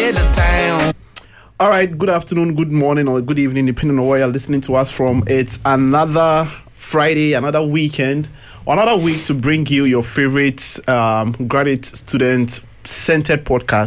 edge of town. All right, good afternoon, good morning, or good evening, depending on where you're listening to us from. It's another Friday, another weekend, or another week to bring you your favorite graduate student centered podcast.